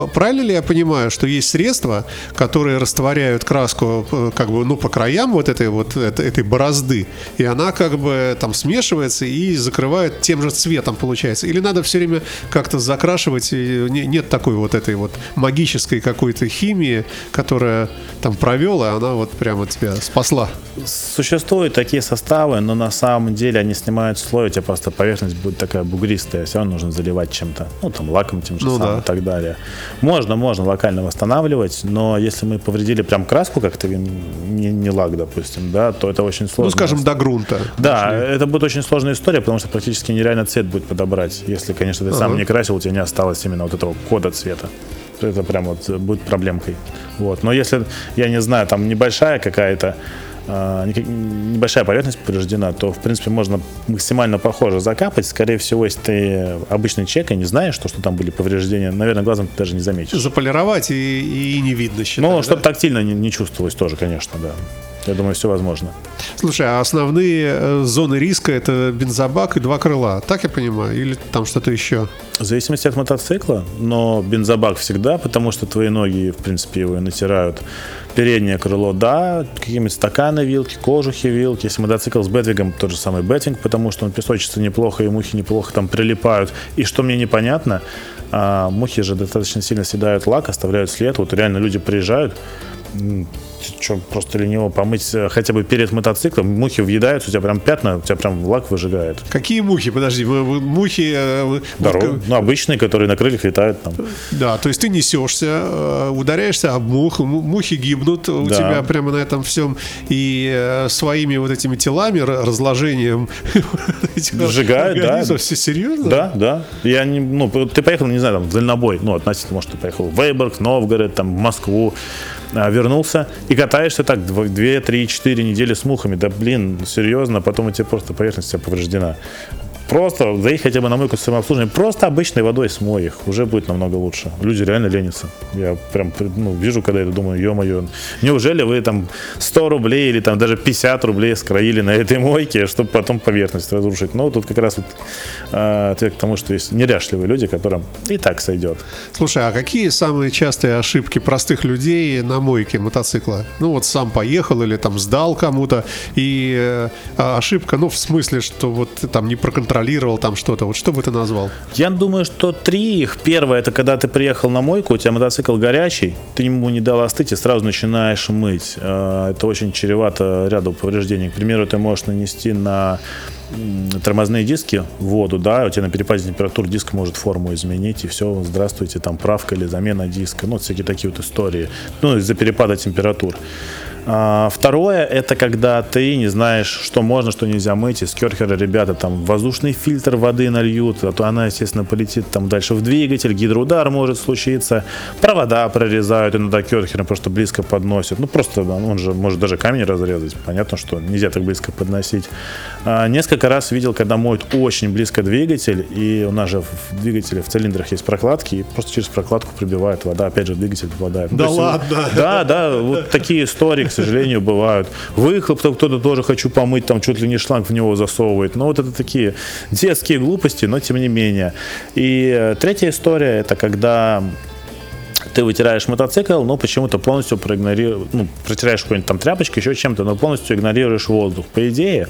Правильно ли я понимаю, что есть средства, которые растворяют краску как бы, ну, по краям этой борозды, и она как бы там смешивается и закрывает тем же цветом, получается? Или надо все время как-то закрашивать, и нет такой вот этой вот магической какой-то химии, которая там провела, и она вот прямо тебя спасла? Существуют такие составы, но на самом деле они снимают слой, у тебя просто поверхность будет такая бугристая, все равно нужно заливать чем-то, ну там лаком тем же самым и так далее. Можно локально восстанавливать, но если мы повредили прям краску, как-то не лак, допустим, да, то это очень сложно. Ну, скажем, до грунта. Да, это будет очень сложная история, потому что практически нереально цвет будет подобрать. Если, конечно, ты сам не красил, у тебя не осталось именно вот этого кода цвета. То это прям вот будет проблемкой. Вот. Но если, я не знаю, там небольшая какая-то небольшая поверхность повреждена, то, в принципе, можно максимально похоже закапать. Скорее всего, если ты обычный человек и не знаешь, что там были повреждения, наверное, глазом ты даже не заметишь. Заполировать и не видно, считаю. Ну, чтобы тактильно не чувствовалось тоже, конечно, да. Я думаю, все возможно. Слушай, а основные зоны риска — это бензобак и два крыла, так я понимаю? Или там что-то еще? В зависимости от мотоцикла, но бензобак всегда, потому что твои ноги, в принципе, его натирают. Переднее крыло, да, какие-нибудь стаканы, вилки, кожухи, вилки. Если мотоцикл с бэтвингом, тот же самый бэтвинг, потому что он песочится неплохо, и мухи неплохо там прилипают. И что мне непонятно, мухи же достаточно сильно съедают лак, оставляют след. Вот реально люди приезжают, что, просто лениво помыть хотя бы перед мотоциклом, мухи въедаются, у тебя прям пятна, у тебя прям лак выжигает. Какие мухи? Подожди, мухи... Ну, обычные, которые на крыльях летают там. Да, то есть ты несешься, ударяешься об мухи гибнут у тебя прямо на этом всем, и своими вот этими телами, разложением сжигают, да. Все серьезно? Да. Ты поехал, не знаю, там, в дальнобой, относительно, может, ты поехал в Выборг, Новгород, там, в Москву, вернулся и катаешься так 2, 3, 4 недели с мухами. Да блин, серьезно, потом у тебя просто поверхность вся повреждена. Просто заехать хотя бы на мойку с самообслуживанием, просто обычной водой смой их, уже будет намного лучше. Люди реально ленятся. Я прям вижу, когда это, думаю, ё-моё, неужели вы там 100 рублей или там даже 50 рублей скроили на этой мойке, чтобы потом поверхность разрушить? Но тут как раз вот ответ к тому, что есть неряшливые люди, которым и так сойдет. Слушай, а какие самые частые ошибки простых людей на мойке мотоцикла? Ну вот сам поехал или там сдал кому-то, и ошибка, в смысле, что вот ты там не проконтролировал там что-то. Вот что бы ты назвал? Я думаю, что 3 их. Первое, это когда ты приехал на мойку, у тебя мотоцикл горячий, ты ему не дал остыть и сразу начинаешь мыть. Это очень чревато ряду повреждений. К примеру, ты можешь нанести на тормозные диски воду, да, у тебя на перепаде температур диск может форму изменить, и все, здравствуйте, там правка или замена диска, всякие такие вот истории, из-за перепада температур. Второе, это когда ты не знаешь, что можно, что нельзя мыть. Из керхера ребята там воздушный фильтр воды нальют, а то она, естественно, полетит там дальше в двигатель, гидроудар может случиться, провода прорезают иногда керхером, просто близко подносят. Просто он же может даже камень разрезать. Понятно, что нельзя так близко подносить. Несколько раз видел, когда моют очень близко двигатель, и у нас же в двигателе, в цилиндрах есть прокладки, и просто через прокладку пробивает вода, опять же двигатель попадает. Да ладно? Да, вот такие истории, к сожалению, бывают. Выхлоп кто-то тоже хочу помыть, там чуть ли не шланг в него засовывает. Вот это такие детские глупости, но тем не менее. И третья история, это когда ты вытираешь мотоцикл, но почему-то полностью протираешь какой-нибудь там тряпочкой, еще чем-то, но полностью игнорируешь воздух. По идее,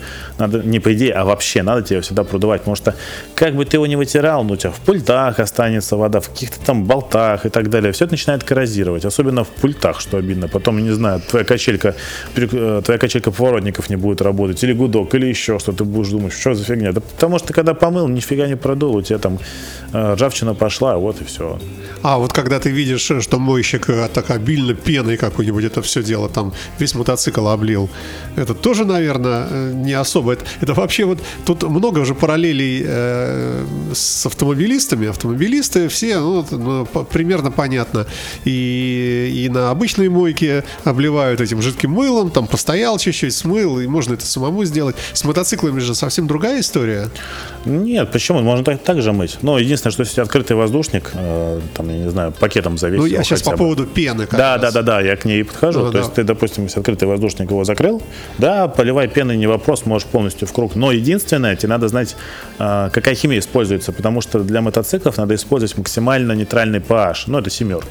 вообще надо тебе всегда продувать, потому что как бы ты его не вытирал, у тебя в пультах останется вода, в каких-то там болтах и так далее. Все это начинает коррозировать, особенно в пультах, что обидно. Потом, не знаю, твоя качелька поворотников не будет работать, или гудок, или еще что-то. Ты будешь думать, что за фигня. Да потому что ты когда помыл, нифига не продул, у тебя там ржавчина пошла, вот и все. А вот когда ты видишь, что мойщик так обильно пеной какой-нибудь это все дело, там весь мотоцикл облил, это тоже, наверное, не особо. Это вообще вот тут много уже параллелей с автомобилистами. Автомобилисты все, примерно понятно. И на обычной мойке обливают этим жидким мылом, там постоял чуть-чуть, смыл, и можно это самому сделать. С мотоциклами же совсем другая история. Нет, почему? Можно так же мыть. Но единственное, что если открытый воздушник, там, я не знаю, пакетом завесить. Ну, всего, я сейчас хотя по бы. поводу пены. Да, я к ней и подхожу. Да, То есть ты, допустим, если открытый воздушник его закрыл, да, поливай пеной, не вопрос, можешь полностью в круг. Но единственное, тебе надо знать, какая химия используется, потому что для мотоциклов надо использовать максимально нейтральный pH, ну, это 7.